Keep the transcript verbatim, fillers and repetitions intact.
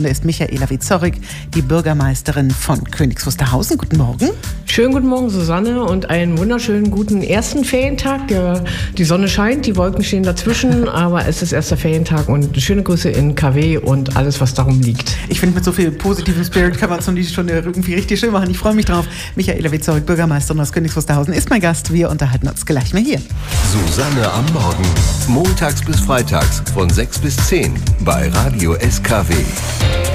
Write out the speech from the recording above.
Da ist Michaela Wieczorek, die Bürgermeisterin von Königs Wusterhausen. Guten Morgen. Schönen guten Morgen, Susanne, und einen wunderschönen guten ersten Ferientag. Der, die Sonne scheint, die Wolken stehen dazwischen, aber es ist erster Ferientag und schöne Grüße in K W und alles, was darum liegt. Ich finde, mit so viel positivem Spirit kann man es noch nicht schon irgendwie richtig schön machen. Ich freue mich drauf. Michaela Wieczorek, Bürgermeisterin aus Königs Wusterhausen, ist mein Gast. Wir unterhalten uns gleich mal hier. Susanne am Morgen. Montags bis freitags von sechs bis zehn bei Radio S K W.